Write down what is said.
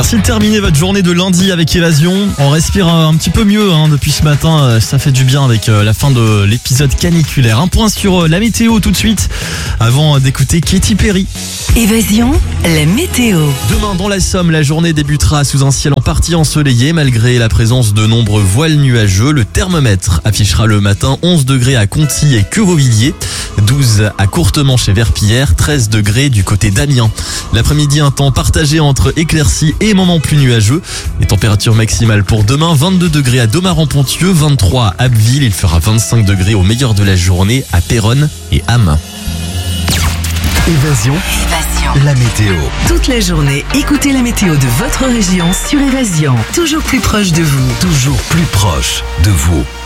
Merci de terminer votre journée de lundi avec Évasion. On respire un petit peu mieux depuis ce matin. Ça fait du bien avec la fin de l'épisode caniculaire. Un point sur la météo tout de suite avant d'écouter Katy Perry. Évasion, la météo. Demain dans la Somme, la journée débutera sous un ciel en partie ensoleillé malgré la présence de nombreux voiles nuageux. Le thermomètre affichera le matin 11 degrés à Conty et Quevilliers, 12 à Courtemanche et Verpillière, 13 degrés du côté d'Amiens. L'après-midi, un temps partagé entre éclaircies et moments plus nuageux. Les températures maximales pour demain, 22 degrés à Domaran-Ponthieu, 23 à Abbeville. Il fera 25 degrés au meilleur de la journée à Péronne et Ham. Évasion, la météo. Toute la journée, écoutez la météo de votre région sur Évasion. Toujours plus proche de vous. Toujours plus proche de vous.